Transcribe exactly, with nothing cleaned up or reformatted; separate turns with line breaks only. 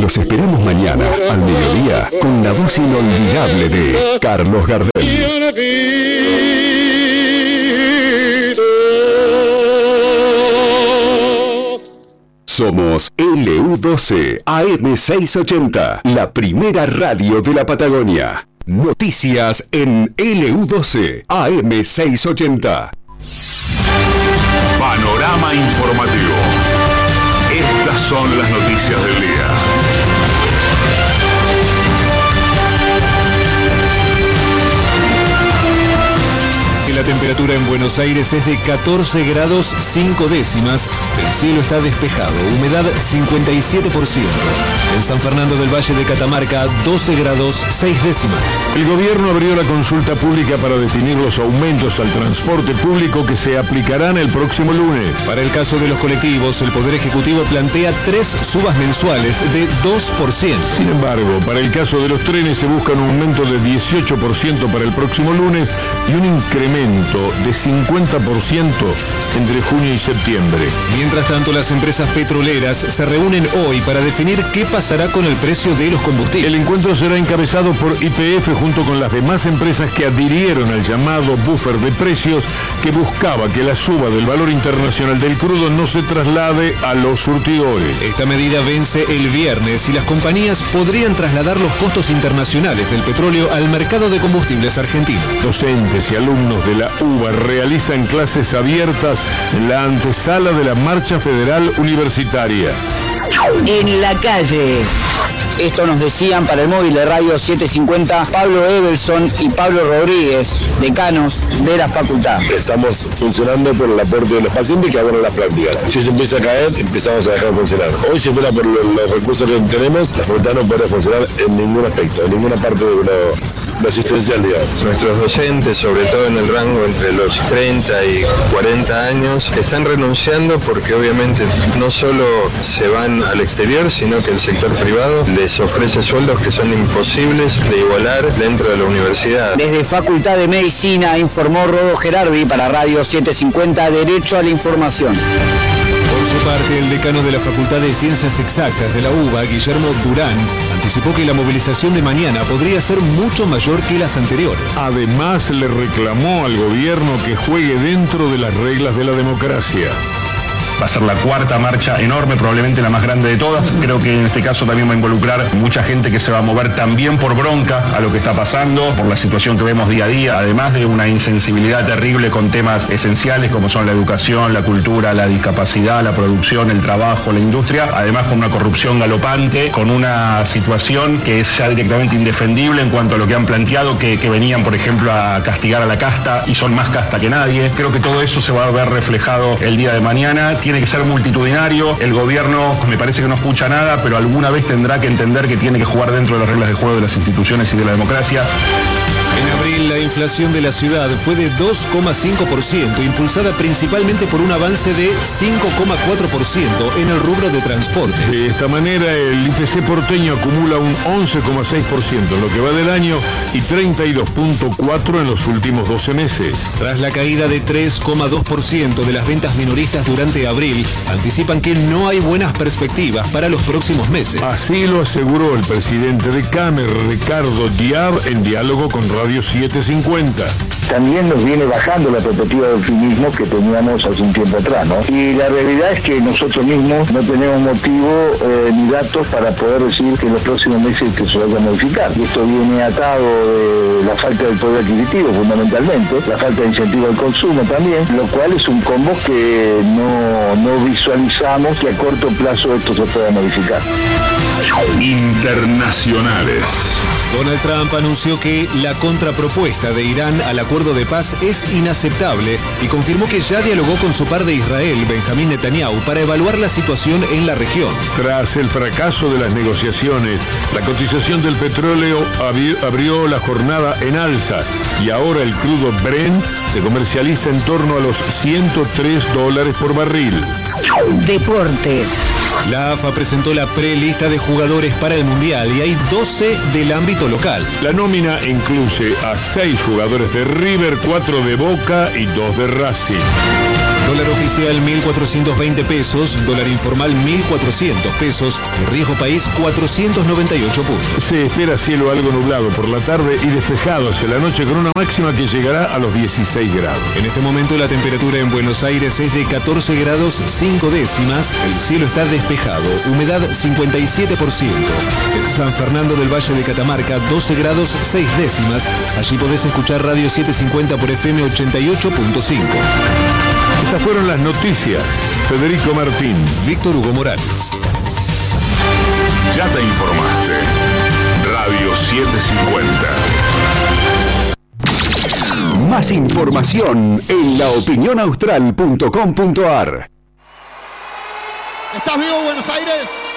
Los esperamos mañana, al mediodía, con la voz inolvidable de Carlos Gardel. Somos L U doce A M seiscientos ochenta, la primera radio de la Patagonia. Noticias en L U doce A M seiscientos ochenta.
Panorama informativo. Estas son las noticias del día.
La temperatura en Buenos Aires es de catorce grados cinco décimas. El cielo está despejado, humedad cincuenta y siete por ciento. En San Fernando del Valle de Catamarca, doce grados seis décimas.
El gobierno abrió la consulta pública para definir los aumentos al transporte público que se aplicarán el próximo lunes.
Para el caso de los colectivos, el Poder Ejecutivo plantea tres subas mensuales de dos por ciento.
Sin embargo, para el caso de los trenes se busca un aumento de dieciocho por ciento para el próximo lunes y un incremento de cincuenta por ciento entre junio y septiembre.
Mientras tanto, las empresas petroleras se reúnen hoy para definir qué pasará con el precio de los combustibles.
El encuentro será encabezado por Y P F junto con las demás empresas que adhirieron al llamado buffer de precios que buscaba que la suba del valor internacional del crudo no se traslade a los surtidores.
Esta medida vence el viernes y las compañías podrían trasladar los costos internacionales del petróleo al mercado de combustibles argentino.
Docentes y alumnos de la U B A realizan clases abiertas en la antesala de la Marcha Federal Universitaria.
En la calle. Esto nos decían para el móvil de Radio setecientos cincuenta Pablo Evelson y Pablo Rodríguez, decanos de la facultad.
Estamos funcionando por el aporte de los pacientes que abonan las prácticas. Si eso empieza a caer, empezamos a dejar de funcionar. Hoy, si fuera por los recursos que tenemos, la facultad no podría funcionar en ningún aspecto, en ninguna parte de lo, lo asistencial, digamos.
Nuestros docentes, sobre todo en el rango entre los treinta y cuarenta años, están renunciando porque obviamente no solo se van al exterior, sino que el sector privado les ofrece sueldos que son imposibles de igualar dentro de la universidad.
Desde Facultad de Medicina informó Rodo Gerardi para Radio setecientos cincuenta Derecho a la Información.
Por su parte, el decano de la Facultad de Ciencias Exactas de la U B A, Guillermo Durán, anticipó que la movilización de mañana podría ser mucho mayor que las anteriores.
Además, le reclamó al gobierno que juegue dentro de las reglas de la democracia.
Va a ser la cuarta marcha enorme, probablemente la más grande de todas. Creo que en este caso también va a involucrar mucha gente que se va a mover también por bronca a lo que está pasando, por la situación que vemos día a día, además de una insensibilidad terrible con temas esenciales como son la educación, la cultura, la discapacidad, la producción, el trabajo, la industria, además con una corrupción galopante, con una situación que es ya directamente indefendible en cuanto a lo que han planteado, que, que venían, por ejemplo, a castigar a la casta y son más casta que nadie. Creo que todo eso se va a ver reflejado el día de mañana. Tiene que ser multitudinario, el gobierno me parece que no escucha nada, pero alguna vez tendrá que entender que tiene que jugar dentro de las reglas del juego de las instituciones y de la democracia.
En abril, la inflación de la ciudad fue de dos coma cinco por ciento, impulsada principalmente por un avance de cinco coma cuatro por ciento en el rubro de transporte.
De esta manera, el I P C porteño acumula un once coma seis por ciento en lo que va del año y treinta y dos coma cuatro por ciento en los últimos doce meses.
Tras la caída de tres coma dos por ciento de las ventas minoristas durante abril, anticipan que no hay buenas perspectivas para los próximos meses.
Así lo aseguró el presidente de Camer, Ricardo Diab, en diálogo con Radio setecientos cincuenta.
También nos viene bajando la perspectiva de optimismo que teníamos hace un tiempo atrás, ¿no? Y la realidad es que nosotros mismos no tenemos motivo eh, ni datos para poder decir que en los próximos meses que se vaya a modificar. Y esto viene atado de la falta del poder adquisitivo, fundamentalmente, la falta de incentivo al consumo también, lo cual es un combo que no, no visualizamos que a corto plazo esto se pueda modificar.
Internacionales.
Donald Trump anunció que la contrapropuesta de Irán al acuerdo de paz es inaceptable y confirmó que ya dialogó con su par de Israel, Benjamín Netanyahu, para evaluar la situación en la región.
Tras el fracaso de las negociaciones, la cotización del petróleo abrió la jornada en alza y ahora el crudo Brent se comercializa en torno a los ciento tres dólares por barril.
Deportes.
La A F A presentó la prelista de jugadores para el Mundial y hay doce del ámbito local.
La nómina incluye a seis jugadores de River, cuatro de Boca y dos de Racing.
Dólar oficial mil cuatrocientos veinte pesos, dólar informal mil cuatrocientos pesos, riesgo país cuatrocientos noventa y ocho puntos.
Se espera cielo algo nublado por la tarde y despejado hacia la noche con una máxima que llegará a los dieciséis grados.
En este momento la temperatura en Buenos Aires es de catorce grados cinco décimas, el cielo está despejado, humedad cincuenta y siete por ciento. En San Fernando del Valle de Catamarca doce grados seis décimas, allí podés escuchar Radio setecientos cincuenta por F M ochenta y ocho punto cinco.
Estas fueron las noticias. Federico Martín.
Víctor Hugo Morales.
Ya te informaste. Radio setecientos cincuenta.
Más información en la opinión austral punto com punto a r.
¿Estás vivo, Buenos Aires?